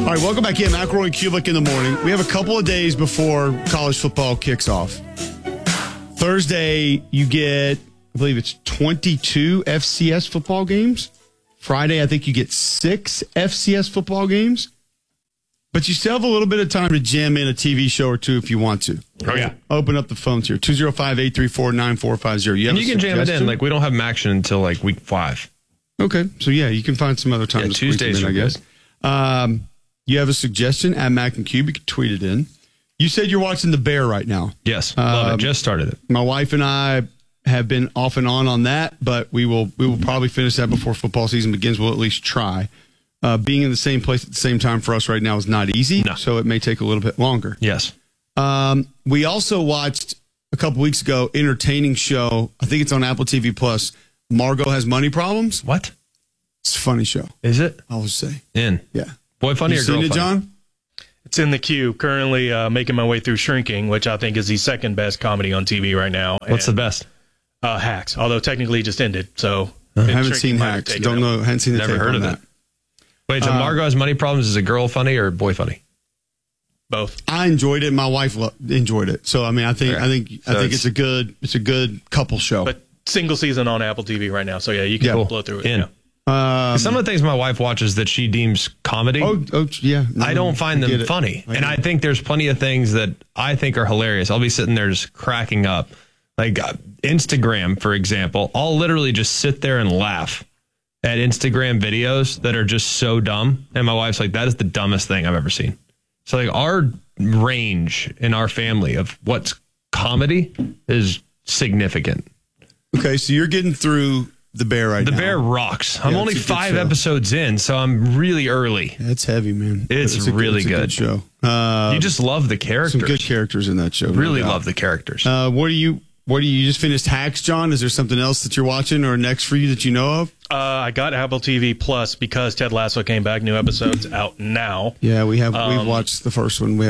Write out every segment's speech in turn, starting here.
All right, welcome back in. McElroy and Kulik in the morning. We have a couple of days before college football kicks off. Thursday, you get, I believe it's 22 FCS football games. Friday, I think you get 6 FCS football games. But you still have a little bit of time to jam in a TV show or two if you want to. Oh, yeah. Open up the phones here. 205-834-9450. You can jam it in. Like, we don't have action until, like, week 5. Okay. So, yeah, you can find some other time to Tuesdays in, I guess. You have a suggestion at Mac and Cube. You can tweet it in. You said you're watching The Bear right now. Yes. Love it. Just started it. My wife and I have been off and on that, but we will probably finish that before football season begins. We'll at least try. Being in the same place at the same time for us right now is not easy, so it may take a little bit longer. Yes. We also watched a couple weeks ago, entertaining show. I think it's on Apple TV Plus. Margot Has Money Problems. What? It's a funny show. Is it? I would say. Yeah. Boy funny you or girl seen it, funny? John? It's in the queue. Currently making my way through Shrinking, which I think is the second best comedy on TV right now. What's the best? Hacks, although technically it just ended. So I haven't seen Hacks. Don't know. Haven't seen the Never tape heard on of that. it. Wait, so Margot Has Money Problems is a girl funny or boy funny? Both. I enjoyed it. My wife enjoyed it. So I mean, I think it's a good couple show. But single season on Apple TV right now. So yeah, you can blow through it. In. Some of the things my wife watches that she deems comedy, yeah. No, I don't find them funny. And I think there's plenty of things that I think are hilarious. I'll be sitting there just cracking up. Like Instagram, for example, I'll literally just sit there and laugh at Instagram videos that are just so dumb. And my wife's like, that is the dumbest thing I've ever seen. So like our range in our family of what's comedy is significant. Okay, so you're getting through The Bear right now. The Bear rocks. I'm only 5 episodes in, so I'm really early. It's heavy, man. It's a really good show. You just love the characters. Some good characters in that show. Really love the characters. What do you just finished Hacks, John? Is there something else that you're watching or next for you that you know of? I got Apple TV Plus because Ted Lasso came back. New episodes out now. Yeah, we've watched the first one.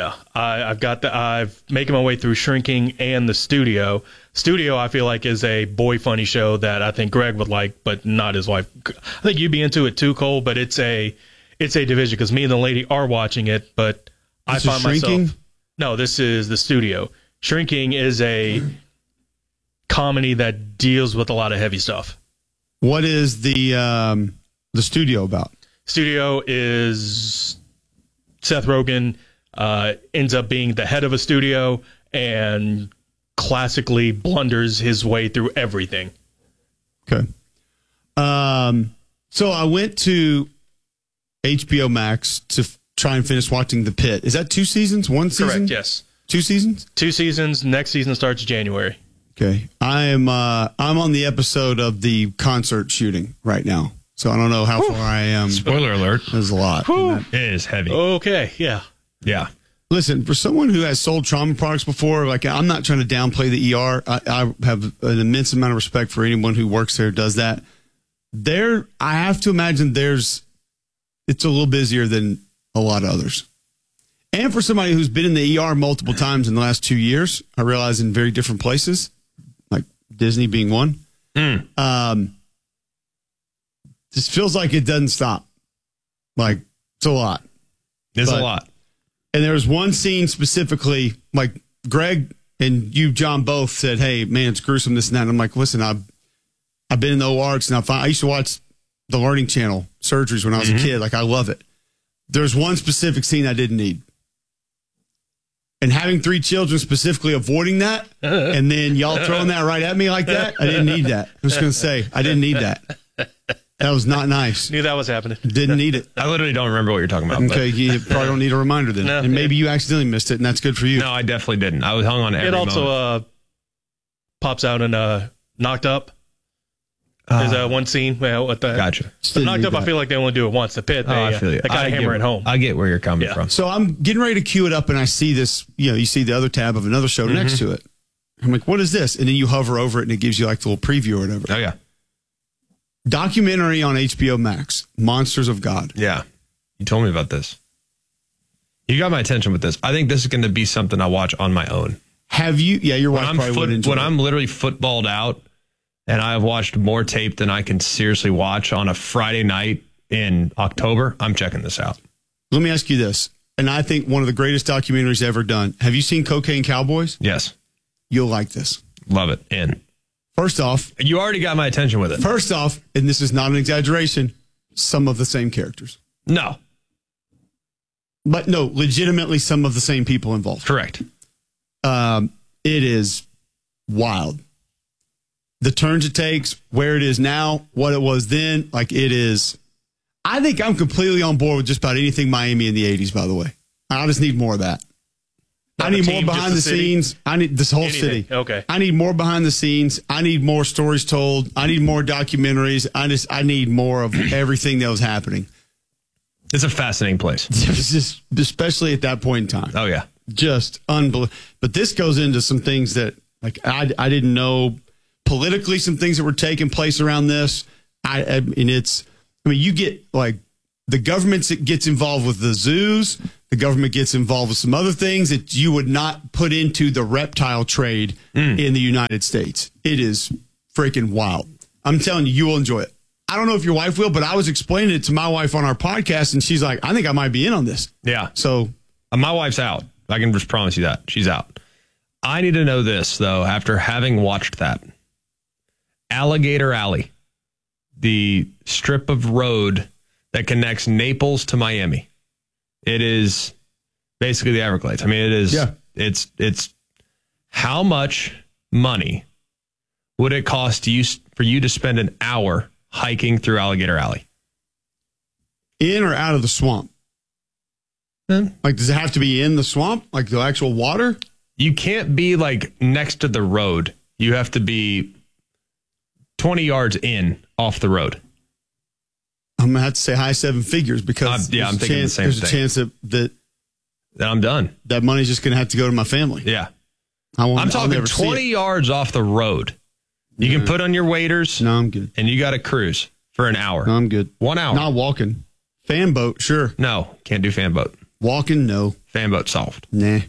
I've making my way through Shrinking and The Studio. Studio, I feel like, is a boy funny show that I think Greg would like, but not his wife. I think you'd be into it too, Cole. But it's a division because me and the lady are watching it. But I find myself. No, this is The Studio. Shrinking is a comedy that deals with a lot of heavy stuff. What is the Studio about? Studio is Seth Rogen ends up being the head of a studio and classically blunders his way through everything. Okay. So I went to HBO Max to try and finish watching The Pit. Is that 2 seasons? 1 season? Correct, yes. 2 seasons? 2 seasons. Next season starts January. Okay. I'm on the episode of the concert shooting right now. So I don't know how far I am. Spoiler alert. There's a lot. It is heavy. Okay, yeah. Yeah. Listen, for someone who has sold trauma products before, like I'm not trying to downplay the ER. I have an immense amount of respect for anyone who works there, does that. I have to imagine it's a little busier than a lot of others. And for somebody who's been in the ER multiple times in the last 2 years, I realize in very different places, like Disney being one, just feels like it doesn't stop. Like, it's a lot. It's a lot. And there was one scene specifically, like Greg and you, John, both said, hey, man, it's gruesome, this and that. And I'm like, listen, I've been in the OR. I used to watch the Learning Channel surgeries when I was a kid. Like, I love it. There's one specific scene I didn't need. And having 3 children specifically avoiding that, and then y'all throwing that right at me like that, I didn't need that. I'm just going to say, I didn't need that. That was not nice. Knew that was happening. Didn't need it. I literally don't remember what you're talking about. Okay, you probably don't need a reminder then. No, and maybe you accidentally missed it, and that's good for you. No, I definitely didn't. I was hung on every moment. It also pops out in Knocked Up. There's one scene. Gotcha. Knocked Up, I feel like they only do it once. The Pit, they got to hammer it home. I get where you're coming from. So I'm getting ready to queue it up, and I see this, you see the other tab of another show next to it. I'm like, what is this? And then you hover over it, and it gives you like the little preview or whatever. Oh, yeah. Documentary on HBO Max, Monsters of God. Yeah. You told me about this. You got my attention with this. I think this is going to be something I watch on my own. Have you? Yeah, your wife probably would enjoy it. When I'm literally footballed out and I've watched more tape than I can seriously watch on a Friday night in October, I'm checking this out. Let me ask you this, and I think one of the greatest documentaries ever done. Have you seen Cocaine Cowboys? Yes. You'll like this. Love it. In. First off, You already got my attention with it. and this is not an exaggeration, some of the same characters. No. But no, legitimately some of the same people involved. Correct. It is wild. The turns it takes, where it is now, what it was then, like it is. I think I'm completely on board with just about anything Miami in the 80s, by the way. I just need more of that. Not I need the more team, behind the just the city? scenes. I need this whole Anything. city. Okay. I need more behind the scenes. I need more stories told. I need more documentaries. I need more of everything that was happening. It's a fascinating place. It was just, especially at that point in time. Oh, yeah. Just unbelievable. But this goes into some things that like I didn't know politically, some things that were taking place around this. I mean, you get like the government gets involved with the zoos. The government gets involved with some other things that you would not put into the reptile trade in the United States. It is freaking wild. I'm telling you, you will enjoy it. I don't know if your wife will, but I was explaining it to my wife on our podcast, and she's like, I think I might be in on this. Yeah. So My wife's out. I can just promise you that. She's out. I need to know this, though, after having watched that. Alligator Alley, the strip of road that connects Naples to Miami. It is basically the Everglades. I mean, it is. Yeah. It's how much money would it cost for you to spend an hour hiking through Alligator Alley? in or out of the swamp? Like, does it have to be in the swamp, like the actual water? You can't be like next to the road. You have to be 20 yards in off the road. I'm gonna have to say high seven figures because I'm thinking the same there's thing. a chance that Then I'm done. that money's just gonna have to go to my family. Yeah. I'm I'm talking 20 yards off the road. You can put on your waders No, I'm good. and you got to cruise for an hour. No, I'm good. 1 hour. Not walking. Fan boat, sure. No, can't do fan boat. Walking, no. Fan boat solved. Nah.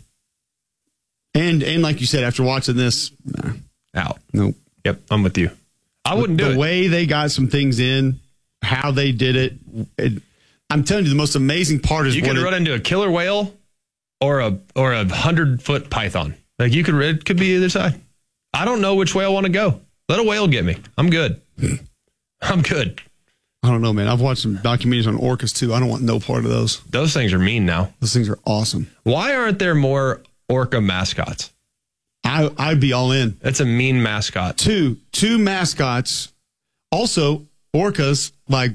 And like you said, after watching this, nah, Out. nope. Yep, I'm with you. I wouldn't do The it. way they got some things in, how they did it, I'm telling you, the most amazing part is You could run into a killer whale or a 100-foot python. Like it could be either side. I don't know which way I want to go. Let a whale get me. I'm good. I'm good. I don't know, man. I've watched some documentaries on orcas too. I don't want no part of those. Those things are mean now. Those things are awesome. Why aren't there more orca mascots? I'd be all in. That's a mean mascot. Two mascots. Also, orcas, like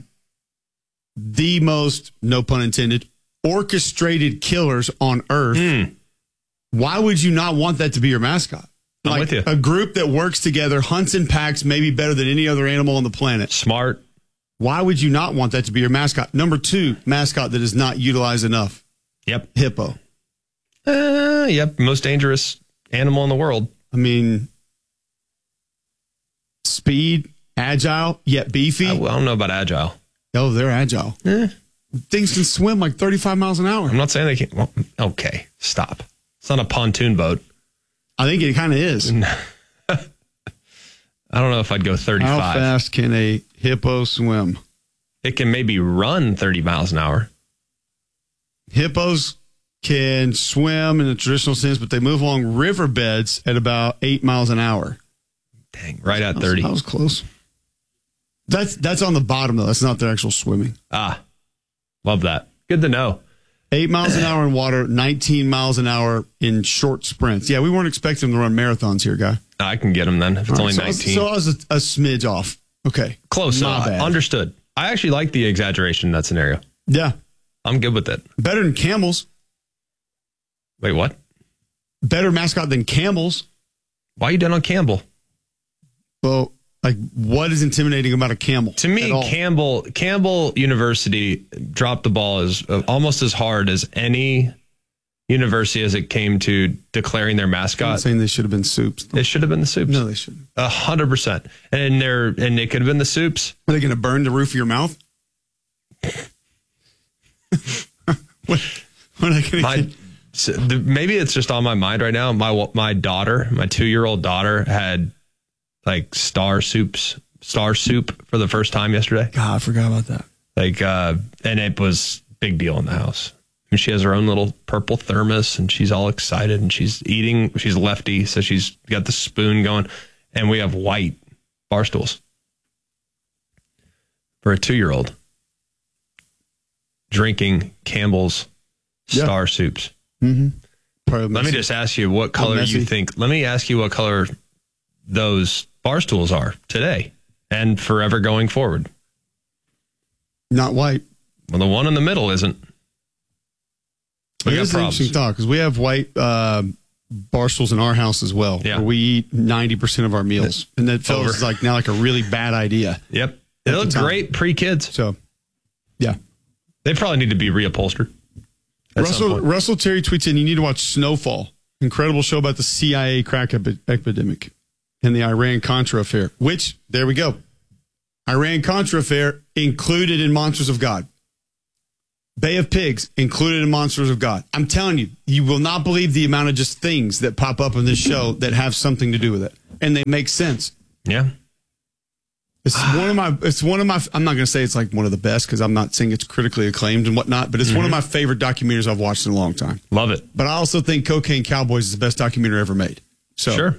the most, no pun intended, orchestrated killers on Earth. Why would you not want that to be your mascot? I'm Like with you. a group that works together, hunts in packs, maybe better than any other animal on the planet. Smart. Why would you not want that to be your mascot? Number two, mascot that is not utilized enough. Yep. Hippo. Yep. Most dangerous animal in the world. I mean, speed, agile, yet beefy. I don't know about agile. Oh, they're agile. Things can swim like 35 miles an hour. I'm not saying they can't. Well, okay, stop. It's not a pontoon boat. I think it kind of is. I don't know if I'd go 35. How fast can a hippo swim? It can maybe run 30 miles an hour. Hippos can swim in the traditional sense, but they move along riverbeds at about 8 miles an hour. Dang, right at 30. That was close. That's on the bottom, though. That's not their actual swimming. Love that. Good to know. 8 miles an hour in water, 19 miles an hour in short sprints. Yeah, we weren't expecting them to run marathons here, guy. I can get them then if it's only So 19. I was a smidge off. Okay. Close. Not bad. Understood. I actually like the exaggeration in that scenario. Yeah. I'm good with it. Better than camels. Wait, what? Better mascot than camels. Why are you down on Campbell? Well, like, what is intimidating about a camel? To me, Campbell University dropped the ball as almost as hard as any university as it came to declaring their I'm mascot. saying they should have been soups. It should have been the Soups. No, they shouldn't. 100%. And it could have been the Soups. Are they going to burn the roof of your mouth? what are they going to Maybe it's just on my mind right now. My daughter, my 2-year-old daughter, had like star soup for the first time yesterday. God, I forgot about that. Like, and it was big deal in the house. And she has her own little purple thermos, and she's all excited, and she's eating. She's lefty, so she's got the spoon going, and we have white bar stools for a 2-year-old drinking Campbell's Star Soups. Mm-hmm. Let me just ask you what color you think. Let me ask you what color those bar stools are today and forever going forward. Not white. Well, the one in the middle isn't. It is an interesting thought because we have white bar stools in our house as well. Yeah. Where we eat 90% of our meals, and that feels like a really bad idea. Yep, they look great pre-kids. So, yeah, they probably need to be reupholstered. Russell Terry tweets in, you need to watch Snowfall. Incredible show about the CIA crack epidemic and the Iran-Contra affair, which, there we go. Iran-Contra affair included in Monsters of God. Bay of Pigs included in Monsters of God. I'm telling you, you will not believe the amount of just things that pop up in this show that have something to do with it. And they make sense. Yeah. It's one of my, I'm not going to say it's like one of the best because I'm not saying it's critically acclaimed and whatnot, but it's one of my favorite documentaries I've watched in a long time. Love it. But I also think Cocaine Cowboys is the best documentary ever made. So sure.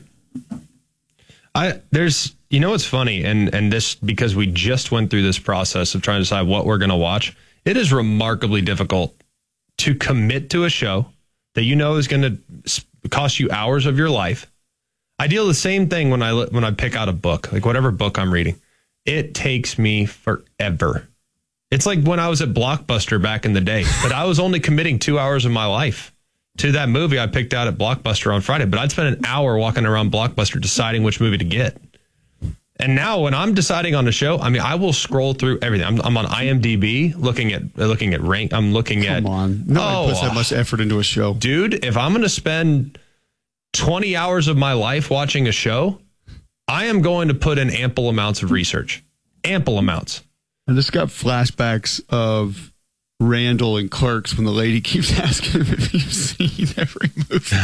You know what's funny, and this, because we just went through this process of trying to decide what we're going to watch, it is remarkably difficult to commit to a show that you know is going to cost you hours of your life. I deal the same thing when I pick out a book, like whatever book I'm reading. It takes me forever. It's like when I was at Blockbuster back in the day, but I was only committing 2 hours of my life to that movie I picked out at Blockbuster on Friday, but I'd spend an hour walking around Blockbuster deciding which movie to get. And now when I'm deciding on a show, I mean, I will scroll through everything. I'm on IMDb looking at rank. I'm looking at. Come on. Nobody puts that much effort into a show. Dude, if I'm going to spend 20 hours of my life watching a show, I am going to put in ample amounts of research. Ample amounts. I just got flashbacks of Randall and Clerks when the lady keeps asking him if you've seen every movie.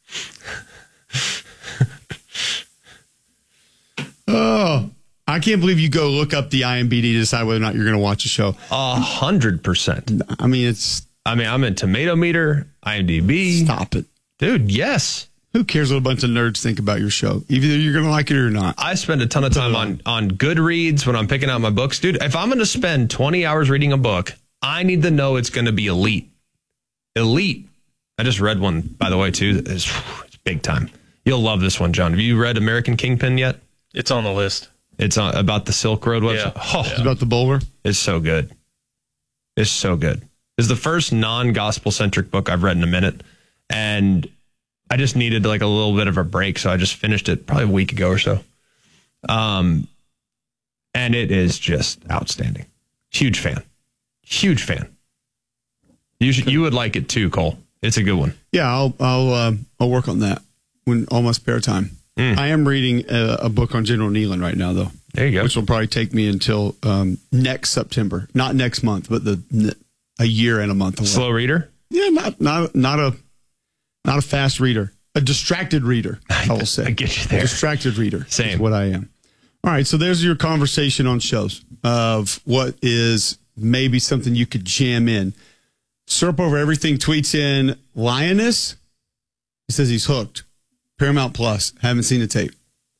Oh, I can't believe you go look up the IMDb to decide whether or not you're going to watch a show. 100%. I mean, I'm in Tomato Meter, IMDb. Stop it. Dude, yes. Who cares what a bunch of nerds think about your show? Either you're going to like it or not. I spend a ton of time on Goodreads when I'm picking out my books. Dude, if I'm going to spend 20 hours reading a book, I need to know it's going to be elite. Elite. I just read one, by the way, too. It's big time. You'll love this one, John. Have you read American Kingpin yet? It's on the list. It's about the Silk Road website. Yeah. Oh, it's about the bowler. It's so good. It's so good. It's the first non-gospel centric book I've read in a minute. And I just needed like a little bit of a break. So I just finished it probably a week ago or so. And it is just outstanding. Huge fan. Huge fan. You would like it too, Cole. It's a good one. Yeah, I'll work on that when all my spare time. I am reading a book on General Nealon right now, though. There you go. Which will probably take me until next September, not next month, but a year and a month away. Slow reader? Yeah, not a fast reader, a distracted reader. I will say. I get you there. A distracted reader. Same. Is what I am. All right, so there's your conversation on shows of what is maybe something you could jam in. Serp Over Everything tweets in Lioness. He says he's hooked. Paramount Plus. Haven't seen the tape.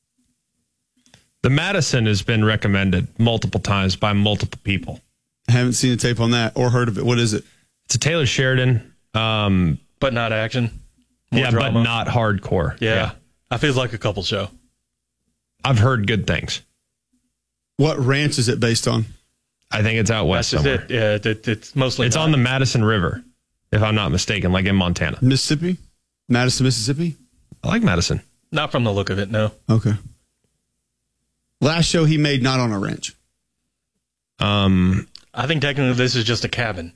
The Madison has been recommended multiple times by multiple people. I haven't seen the tape on that or heard of it. What is it? It's a Taylor Sheridan. But not action. More drama. But not hardcore. Yeah. I feel like a couple show. I've heard good things. What ranch is it based on? I think it's out west somewhere. Yeah, it's mostly. It's on the Madison River, if I'm not mistaken, like in Montana. Mississippi? Madison, Mississippi? I like Madison. Not from the look of it, no. Okay. Last show he made, not on a ranch. I think technically this is just a cabin.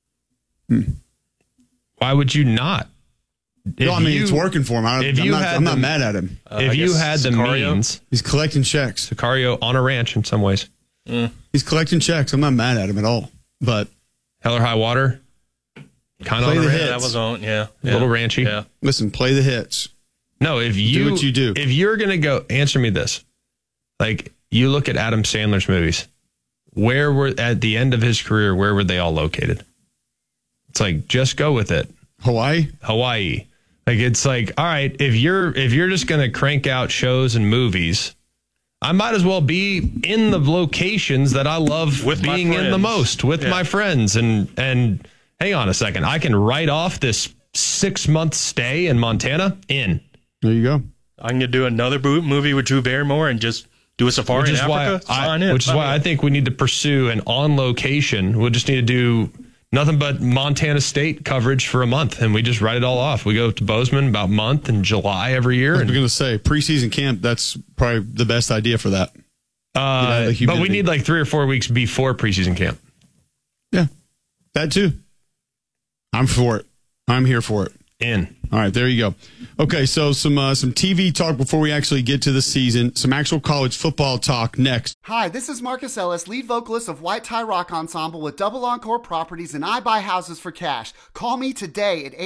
Why would you not? It's working for him. I'm not mad at him. If you had the means. He's collecting checks. Sicario on a ranch in some ways. He's collecting checks. I'm not mad at him at all. But Hell or High Water, kind of on a ranch. That was on, yeah. A little ranchy. Yeah. Listen, play the hits. No, if you do what you do. If you're going to go, answer me this. Like, you look at Adam Sandler's movies. Where were, at the end of his career, where were they all located? It's like, just go with it. Hawaii. Like, it's like, all right, if you're just going to crank out shows and movies, I might as well be in the locations that I love with being in the most with my friends. And hang on a second, I can write off this 6-month stay in Montana. There you go. I can do another movie with Drew Barrymore and just do a safari in Africa. Which is why I think we need to pursue an on location. We'll just need to do nothing but Montana State coverage for a month, and we just write it all off. We go to Bozeman about a month in July every year. I was going to say, preseason camp, that's probably the best idea for that. But we need like 3 or 4 weeks before preseason camp. Yeah, that too. I'm for it. I'm here for it. All right, there you go. Okay, so some TV talk before we actually get to the season. Some actual college football talk next. Hi, this is Marcus Ellis, lead vocalist of White Tie Rock Ensemble with Double Encore Properties, and I buy houses for cash. Call me today at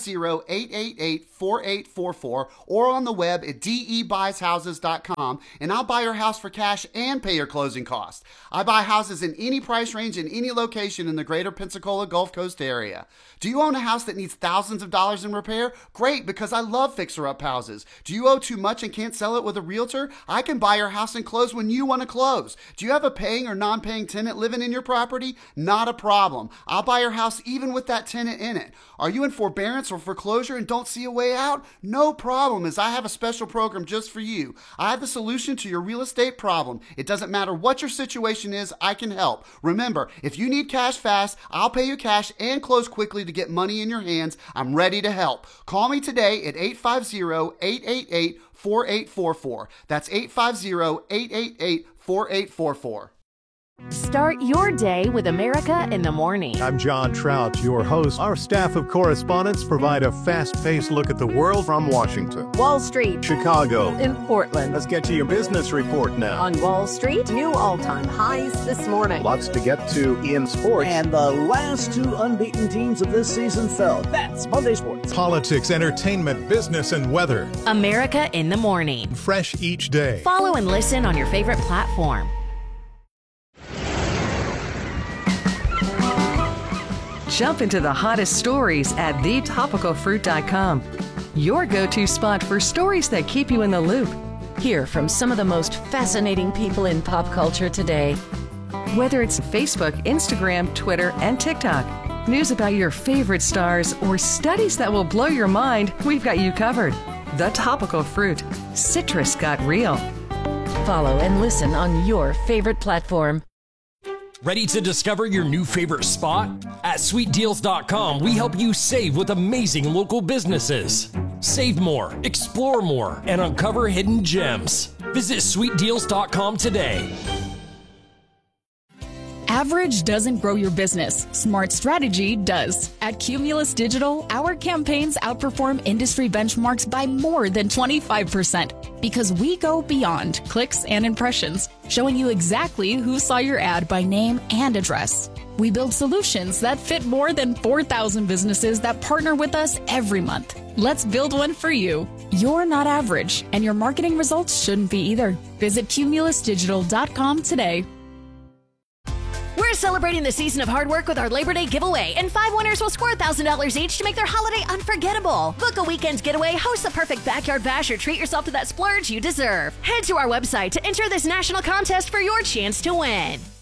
850-888-4844 or on the web at debuyshouses.com, and I'll buy your house for cash and pay your closing costs. I buy houses in any price range in any location in the greater Pensacola Gulf Coast area. Do you own a house that needs thousands of dollars in repair? Great, because I love fixer-up houses. Do you owe too much and can't sell it with a realtor? I can buy your house and close when you want to close. Do you have a paying or non-paying tenant living in your property? Not a problem. I'll buy your house even with that tenant in it. Are you in forbearance or foreclosure and don't see a way out? No problem, as I have a special program just for you. I have the solution to your real estate problem. It doesn't matter what your situation is, I can help. Remember, if you need cash fast, I'll pay you cash and close quickly to get money in your hands. I'm ready to help. Call me today at 850-888-4844. That's 850-888-4844. Start your day with America in the Morning. I'm John Trout, your host. Our staff of correspondents provide a fast-paced look at the world from Washington, Wall Street, Chicago, in Portland. Let's get to your business report now. On Wall Street, new all-time highs this morning. Lots to get to in sports. And the last 2 unbeaten teams of this season fell. That's Monday Sports. Politics, entertainment, business, and weather. America in the Morning. Fresh each day. Follow and listen on your favorite platform. Jump into the hottest stories at thetopicalfruit.com. Your go-to spot for stories that keep you in the loop. Hear from some of the most fascinating people in pop culture today. Whether it's Facebook, Instagram, Twitter, and TikTok, news about your favorite stars, or studies that will blow your mind, we've got you covered. The Topical Fruit. Citrus got real. Follow and listen on your favorite platform. Ready to discover your new favorite spot? At sweetdeals.com, we help you save with amazing local businesses. Save more, explore more, and uncover hidden gems. Visit sweetdeals.com today. Average doesn't grow your business. Smart strategy does. At Cumulus Digital, our campaigns outperform industry benchmarks by more than 25% because we go beyond clicks and impressions, showing you exactly who saw your ad by name and address. We build solutions that fit more than 4,000 businesses that partner with us every month. Let's build one for you. You're not average, and your marketing results shouldn't be either. Visit cumulusdigital.com today. We're celebrating the season of hard work with our Labor Day giveaway, and 5 winners will score $1,000 each to make their holiday unforgettable. Book a weekend getaway, host the perfect backyard bash, or treat yourself to that splurge you deserve. Head to our website to enter this national contest for your chance to win.